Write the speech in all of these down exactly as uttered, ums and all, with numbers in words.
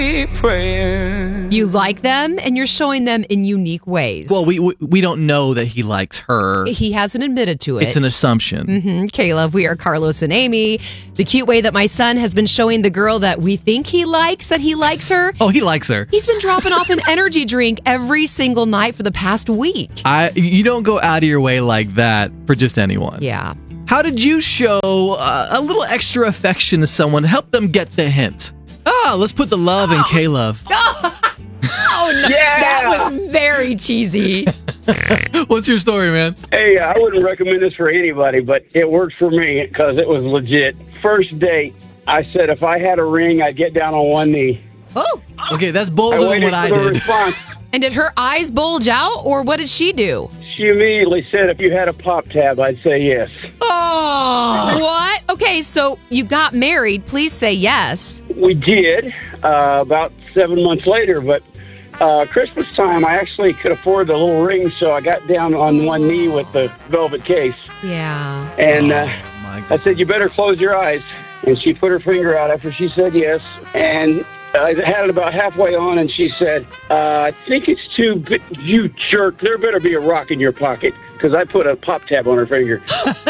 You like them, and you're showing them in unique ways. Well, we, we we don't know that he likes her. He hasn't admitted to it. It's an assumption. Mm-hmm. Caleb, we are Carlos and Amy. The cute way that my son has been showing the girl that we think he likes that he likes her. Oh, he likes her. He's been dropping off an energy drink every single night for the past week. I You don't go out of your way like that for just anyone. Yeah. How did you show uh, a little extra affection to someone? Help them get the hint. Ah, let's put the love in K-Love. Oh, no. Yeah. That was very cheesy. What's your story, man? Hey, I wouldn't recommend this for anybody, but it worked for me because it was legit. First date, I said if I had a ring, I'd get down on one knee. Oh. Okay, that's I bolder than waited what I for the did. response. And did her eyes bulge out, or what did she do? She immediately said if you had a pop tab, I'd say yes. Oh. What? Okay, so you got married. Please say yes. We did uh, about seven months later, but uh, Christmas time, I actually could afford the little ring, so I got down on one knee with the velvet case. Yeah. And uh, Oh, my I God. said, you better close your eyes. And she put her finger out after she said yes. And I had it about halfway on, and she said, uh, I think it's too big. You jerk. There better be a rock in your pocket, because I put a pop tab on her finger.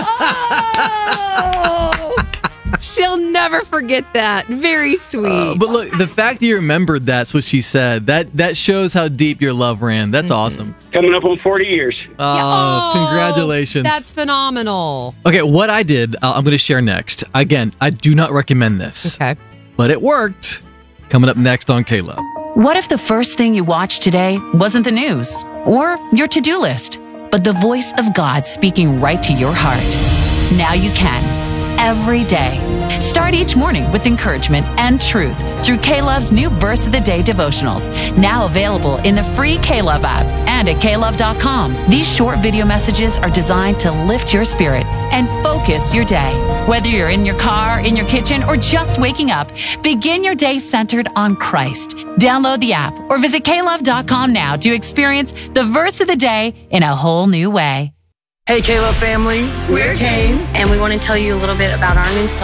Oh, she'll never forget that. Very sweet. Uh, but look, the fact that you remembered that's what she said, that that shows how deep your love ran. That's awesome. Coming up on forty years. Oh, Yeah, oh, congratulations. That's phenomenal. Okay, what I did, uh, I'm going to share next. Again, I do not recommend this, Okay. but it worked. Coming up next on K-Love. What if the first thing you watched today wasn't the news or your to-do list, but the voice of God speaking right to your heart? Now you can, every day. Start each morning with encouragement and truth through K-Love's new Verse of the Day devotionals, now available in the free K-Love app and at K love dot com. These short video messages are designed to lift your spirit and focus your day. Whether you're in your car, in your kitchen, or just waking up, begin your day centered on Christ. Download the app or visit K love dot com now to experience the Verse of the Day in a whole new way. Hey, K-Love family. We're Kane, and we want to tell you a little bit about our new song.